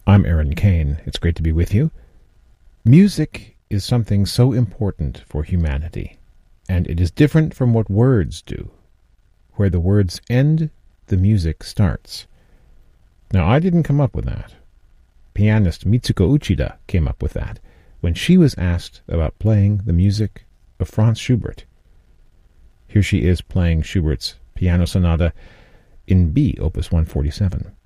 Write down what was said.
I'm Aaron Kane. It's great to be with you. Music is something so important for humanity, and it is different from what words do. Where the words end, the music starts. Now, I didn't come up with that. Pianist Mitsuko Uchida came up with that when she was asked about playing the music of Franz Schubert. Here she is playing Schubert's Piano Sonata in B, Opus 147.